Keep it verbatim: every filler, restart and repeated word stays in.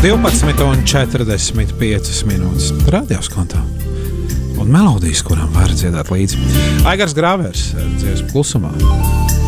divpadsmit un četrdesmit piecas minūtes radios kontā. Un melodijas, kurām var dziedāt līdzi. Aigars Grāvērs, dziesmu klusumā.